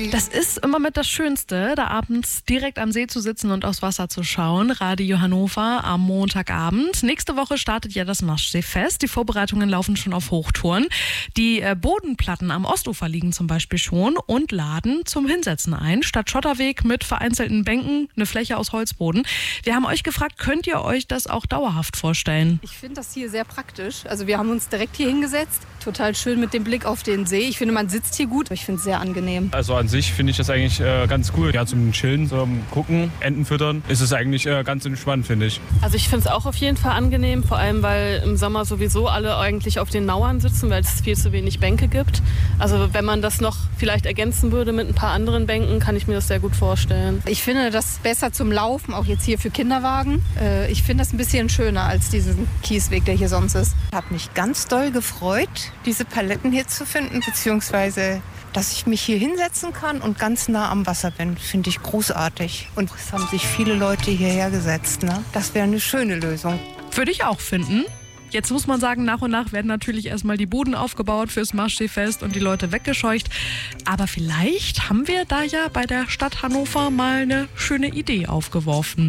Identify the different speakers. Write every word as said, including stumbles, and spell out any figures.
Speaker 1: Das ist immer mit das Schönste, da abends direkt am See zu sitzen und aufs Wasser zu schauen. Radio Hannover am Montagabend. Nächste Woche startet ja das Maschseefest. Die Vorbereitungen laufen schon auf Hochtouren. Die äh, Bodenplatten am Ostufer liegen zum Beispiel schon und laden zum Hinsetzen ein. Statt Schotterweg mit vereinzelten Bänken eine Fläche aus Holzboden. Wir haben euch gefragt, könnt ihr euch das auch dauerhaft vorstellen?
Speaker 2: Ich finde das hier sehr praktisch. Also wir haben uns direkt hier hingesetzt. Total schön mit dem Blick auf den See. Ich finde, man sitzt hier gut. Ich finde es sehr angenehm.
Speaker 3: Also an sich finde ich das eigentlich äh, ganz cool. Ja, zum Chillen, zum Gucken, Enten füttern, ist es eigentlich äh, ganz entspannt, finde ich.
Speaker 4: Also ich finde es auch auf jeden Fall angenehm, vor allem, weil im Sommer sowieso alle eigentlich auf den Mauern sitzen, weil es viel zu wenig Bänke gibt. Also wenn man das noch vielleicht ergänzen würde mit ein paar anderen Bänken, kann ich mir das sehr gut vorstellen.
Speaker 2: Ich finde das besser zum Laufen, auch jetzt hier für Kinderwagen. Äh, ich finde das ein bisschen schöner als diesen Kiesweg, der hier sonst ist.
Speaker 5: Ich habe mich ganz doll gefreut, diese Paletten hier zu finden, beziehungsweise dass ich mich hier hinsetzen kann und ganz nah am Wasser bin, finde ich großartig. Und es haben sich viele Leute hierher gesetzt. Ne? Das wäre eine schöne Lösung.
Speaker 1: Würde ich auch finden. Jetzt muss man sagen, nach und nach werden natürlich erstmal die Buden aufgebaut fürs Maschseefest und die Leute weggescheucht. Aber vielleicht haben wir da ja bei der Stadt Hannover mal eine schöne Idee aufgeworfen.